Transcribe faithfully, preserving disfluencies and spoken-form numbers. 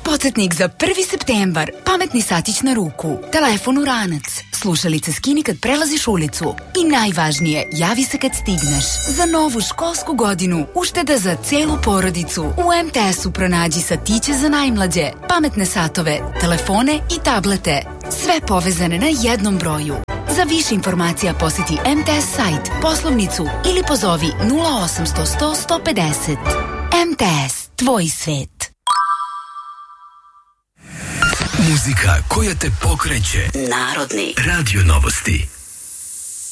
Podsjetnik za prvi septembar. Pametni satić na ruku. Telefon u ranac. Slušalice skini kad prelaziš ulicu. I najvažnije, javi se kad stigneš. Za novu školsku godinu ušteda za celu porodicu. U em te esu pronađi satiće za najmlađe, pametne satove, telefone i tablete. Sve povezane na jednom broju. Za više informacija posjeti em te es sajt, poslovnicu ili pozovi nula osamsto sto sto pedeset. em te es, tvoj svet. Muzika koja te pokreće. Narodni Radio Novosti.